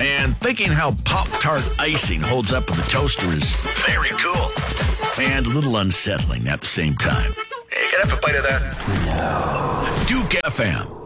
And thinking how Pop-Tart icing holds up in the toaster is very cool. And a little unsettling at the same time. Hey, can I have a bite of that? Duke FM.